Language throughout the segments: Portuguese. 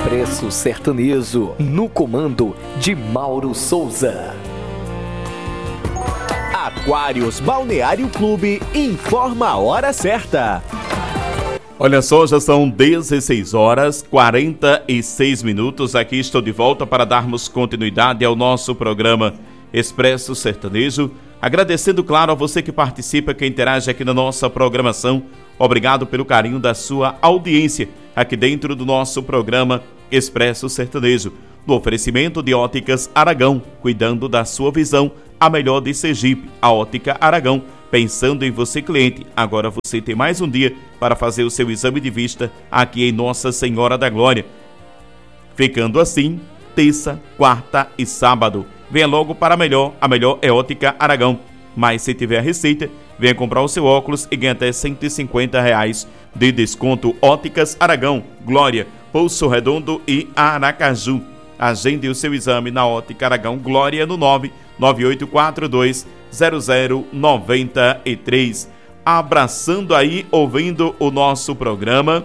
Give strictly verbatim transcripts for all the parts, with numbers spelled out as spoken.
Expresso Sertanejo, no comando de Mauro Souza. Aquários Balneário Clube informa a hora certa. Olha só, já são dezesseis horas e quarenta e seis minutos. Aqui estou de volta para darmos continuidade ao nosso programa Expresso Sertanejo. Agradecendo, claro, a você que participa, que interage aqui na nossa programação. Obrigado pelo carinho da sua audiência aqui dentro do nosso programa Expresso Sertanejo. No oferecimento de Óticas Aragão, cuidando da sua visão, a melhor de Sergipe, a Ótica Aragão. Pensando em você, cliente, agora você tem mais um dia para fazer o seu exame de vista aqui em Nossa Senhora da Glória. Ficando assim, terça, quarta e sábado. Venha logo para a melhor, a melhor é Ótica Aragão. Mas se tiver a receita, venha comprar o seu óculos e ganhe até cento e cinquenta reais de desconto. Óticas Aragão, Glória, Poço Redondo e Aracaju. Agende o seu exame na Ótica Aragão Glória no nove nove oito quatro dois zero zero nove três. Abraçando aí, ouvindo o nosso programa,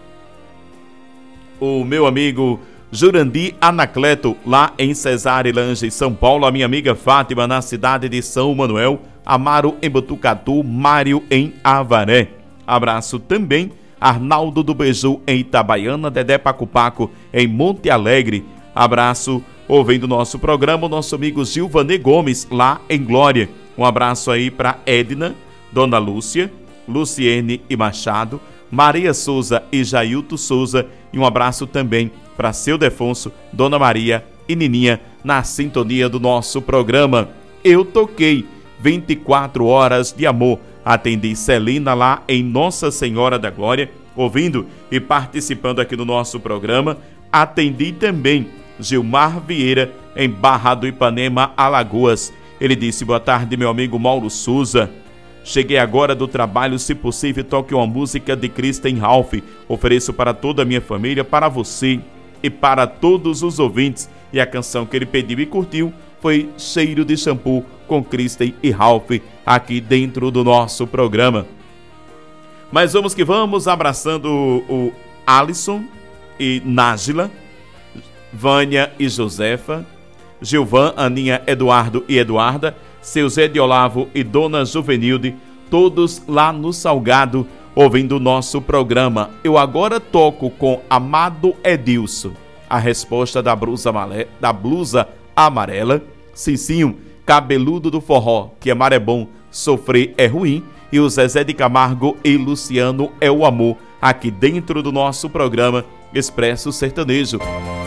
o meu amigo Jurandir Anacleto, lá em Cesarelange, São Paulo. A minha amiga Fátima, na cidade de São Manuel. Amaro em Botucatu, Mário em Avaré. Abraço também Arnaldo do Beiju em Itabaiana, Dedé Paco Paco em Monte Alegre. Abraço, ouvindo o nosso programa, o nosso amigo Gilvanê Gomes, lá em Glória. Um abraço aí para Edna, Dona Lúcia, Luciene e Machado, Maria Souza e Jailton Souza. E um abraço também para Seu Defonso, Dona Maria e Nininha, na sintonia do nosso programa. Eu toquei vinte e quatro horas de amor. Atendi Celina lá em Nossa Senhora da Glória, ouvindo e participando aqui no nosso programa. Atendi também Gilmar Vieira em Barra do Ipanema, Alagoas. Ele disse: boa tarde, meu amigo Mauro Souza. Cheguei agora do trabalho, se possível toque uma música de Kristen Ralph. Ofereço para toda a minha família, para você e para todos os ouvintes. E a canção que ele pediu e curtiu foi Cheiro de Shampoo com Kristen e Ralph, aqui dentro do nosso programa. Mas vamos que vamos, abraçando o Alisson e Nájila, Vânia e Josefa, Gilvan, Aninha, Eduardo e Eduarda, seu Zé de Olavo e Dona Juvenilde, todos lá no Salgado, ouvindo o nosso programa. Eu agora toco com Amado Edilson, a resposta da blusa, malé, da blusa amarela, Cicinho, cabeludo do forró, que amar é bom, sofrer é ruim, e o Zezé de Camargo e Luciano é o amor, aqui dentro do nosso programa Expresso Sertanejo.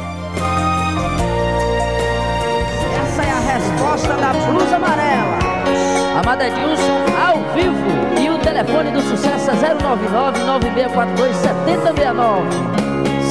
Essa é a resposta da blusa amarela. Amada Edilson, ao vivo. E o telefone do sucesso é zero nove nove nove seis quatro dois sete zero seis nove.